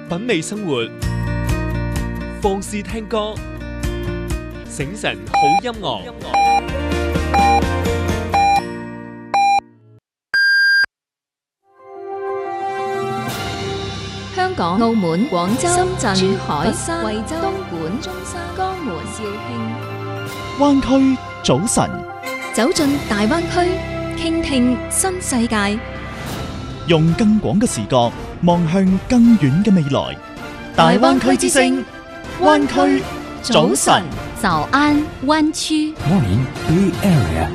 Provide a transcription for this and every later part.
品味生活，放肆聽歌，醒神好音樂。 香港、澳門、廣州、深圳、珠海、 佛山、 惠州、 東莞、中山、江門、肇慶。 灣區早晨， 走進大灣區，傾聽新世界。 用更廣嘅視角望向更遠嘅未來。大灣區之聲，灣區早晨。 早安灣區。 Morning Bay Area。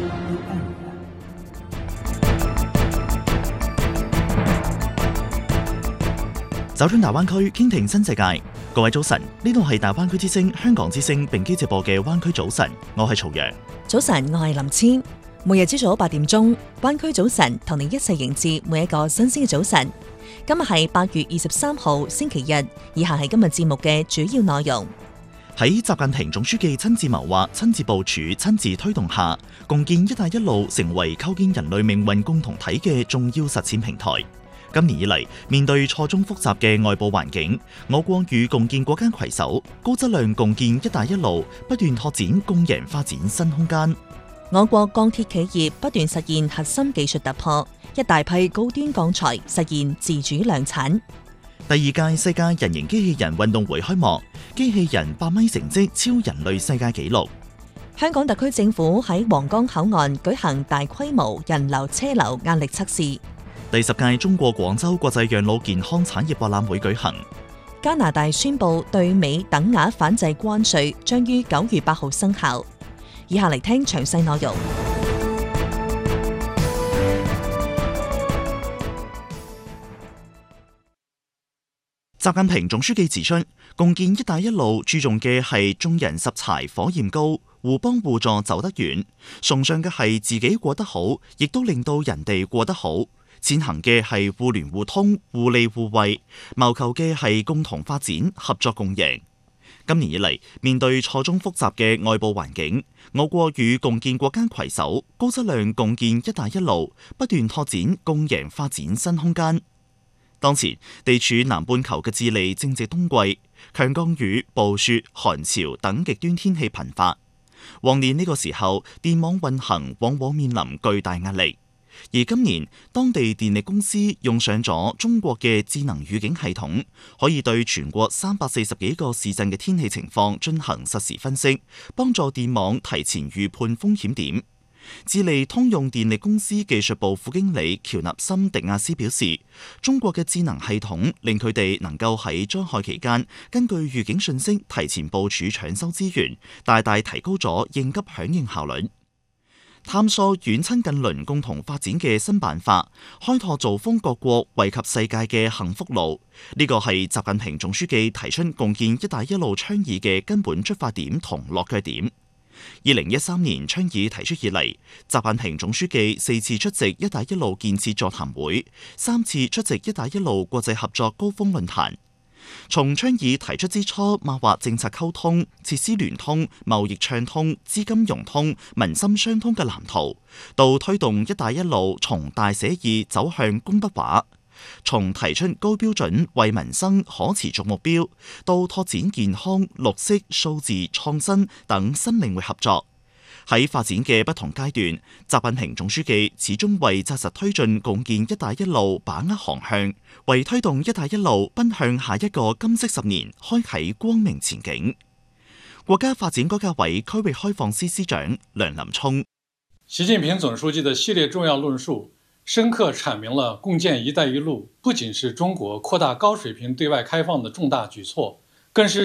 走進大灣區，傾聽新世界。各位早晨，呢度係大灣區之聲、香港之聲並機直播嘅灣區早晨，我係曹陽。 早晨，我係林千。每日朝早8點鐘，灣區早晨同你一齊迎接每一個新鮮嘅早晨。今日係8月23號星期日，以下係今日節目嘅主要內容。 喺習近平總書記親自謀劃、親自部署、親自推動下，共建「一帶一路」成為構建人類命運共同體嘅重要實踐平台。今年以嚟，面對錯綜複雜嘅外部環境，我國與共建國家攜手，高質量共建「一帶一路」，不斷拓展共贏發展新空間。 我國鋼鐵企業不斷實現核心技術突破，一大批高端鋼材實現自主量產。 第二屆世界人形機器人運動會開幕，機器人8米成績超人類世界紀錄。 香港特區政府喺皇崗口岸舉行大規模人流車流壓力測試。 第10屆中國廣州國際養老健康產業博覽會舉行。 加拿大宣布對美等額反制關稅將於9月8號生效。以下嚟聽詳細內容。 習近平總書記指出，共建「一帶一路」注重嘅係眾人拾柴火焰高，互幫互助走得遠，崇尚嘅係自己過得好，亦都令到人哋過得好。踐行嘅係互聯互通、互利互惠，謀求嘅係共同發展、合作共贏。今年以嚟，面對錯綜複雜嘅外部環境，我國與共建國家攜手，高質量共建「一帶一路」，不斷拓展共贏發展新空間。當前地處南半球嘅智利正值冬季，強降雨、暴雪、寒潮等極端天氣頻發。往年呢個時候，電網運行往往面臨巨大壓力。而今年，當地電力公司用上咗中國嘅智能預警系統，可以對全國340幾個市鎮嘅天氣情況進行實時分析，幫助電網提前預判風險點。智利通用電力公司技術部副經理喬納森迪亞斯表示，中國嘅智能系統令佢哋能夠喺災害期間根據預警信息提前部署搶修資源，大大提高咗應急響應效率。探索遠親近鄰共同發展嘅新辦法，開拓造福各國惠及世界嘅幸福路，呢個係習近平總書記提出共建「一帶一路」倡議嘅根本出發點同落腳點。2013年倡議提出以嚟，習近平總書記4次出席「一帶一路」建設座談會，3次出席「一帶一路」國際合作高峰論壇。從倡議提出之初，擘劃政策溝通、設施聯通、貿易暢通、資金融通、民心相通嘅藍圖，到推動「一帶一路」從大寫意走向工筆畫，從提出高標準為民生可持續目標，到拓展健康、綠色、數字、創新等新領域合作。喺發展嘅不同階段，習近平總書記始終為紮實推進共建「一帶一路」把握航向，為推動「一帶一路」奔向下一個金色10年開啟光明前景。國家發展改革委區域開放司司長梁林聰： 習近平總書記的系列重要論述，深刻闡明了共建「一帶一路」不僅是中國擴大高水平對外開放的重大舉措，更是